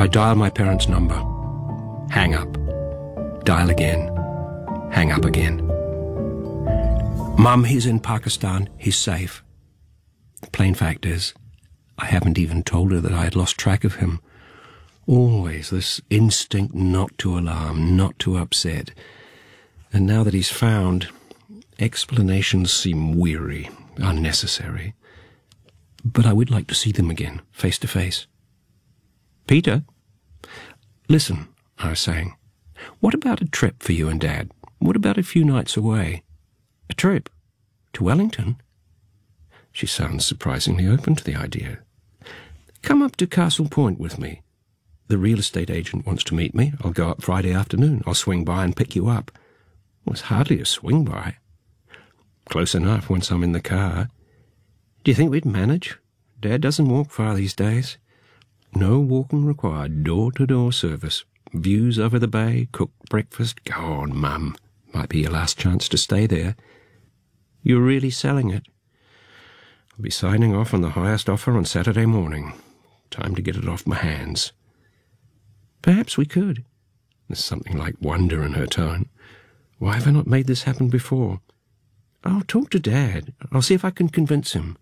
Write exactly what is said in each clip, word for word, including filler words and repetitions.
I dial my parents' number. Hang up. Dial again. Hang up again. Mum, he's in Pakistan. He's safe. The plain fact is, I haven't even told her that I had lost track of him. Always this instinct not to alarm, not to upset. And now that he's found, explanations seem weary, unnecessary. But I would like to see them again, face to face. Peter? Listen, I was saying, what about a trip for you and Dad? What about a few nights away? A trip? To Wellington? She sounds surprisingly open to the idea. Come up to Castle Point with me. The real estate agent wants to meet me. I'll go up Friday afternoon. I'll swing by and pick you up. Well, it's hardly a swing by. Close enough once I'm in the car. Do you think we'd manage? Dad doesn't walk far these days. No walking required. Door-to-door service. Views over the bay. Cooked breakfast. Go on, Mum. Might be your last chance to stay there. You're really selling it? I'll be signing off on the highest offer on Saturday morning. Time to get it off my hands. Perhaps we could. There's something like wonder in her tone. Why have I not made this happen before? I'll talk to Dad. I'll see if I can convince him.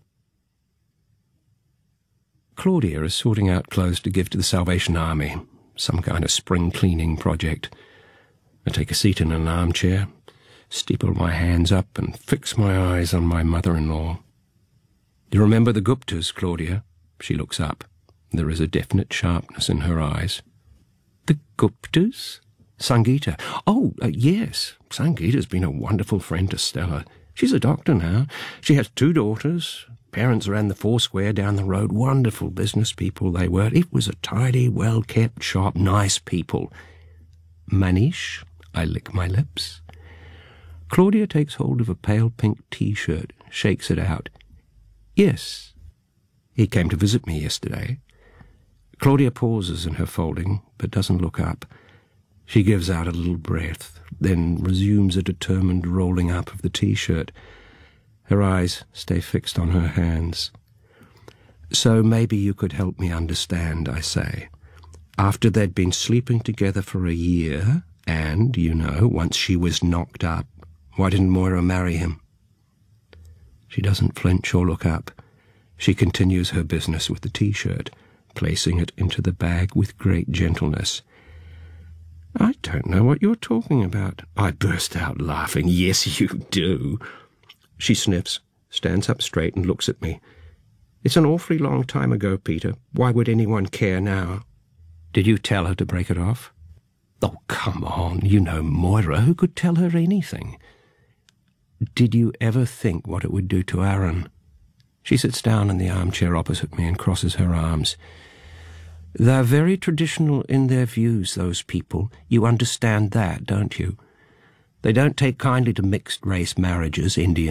Claudia is sorting out clothes to give to the Salvation Army, some kind of spring cleaning project. I take a seat in an armchair, steeple my hands up and fix my eyes on my mother-in-law. You remember the Guptas, Claudia? She looks up. There is a definite sharpness in her eyes. The Guptas? Sangeeta. Oh, uh, yes. Sangeeta's been a wonderful friend to Stella. She's a doctor now. She has two daughters. Parents ran the Foursquare down the road. Wonderful business people they were. It was a tidy, well-kept shop. Nice people. Manish? I lick my lips. Claudia takes hold of a pale pink T-shirt, shakes it out. Yes. He came to visit me yesterday. Claudia pauses in her folding, but doesn't look up. She gives out a little breath, then resumes a determined rolling up of the T-shirt. Her eyes stay fixed on her hands. So maybe you could help me understand, I say. After they'd been sleeping together for a year, and, you know, once she was knocked up, why didn't Moira marry him? She doesn't flinch or look up. She continues her business with the T-shirt, placing it into the bag with great gentleness. I don't know what you're talking about. I burst out laughing. Yes, you do. She sniffs, stands up straight and looks at me. It's an awfully long time ago, Peter. Why would anyone care now? Did you tell her to break it off? Oh, come on. You know Moira. Who could tell her anything? Did you ever think what it would do to Aaron? She sits down in the armchair opposite me and crosses her arms. They're very traditional in their views, those people. You understand that, don't you? They don't take kindly to mixed-race marriages, Indian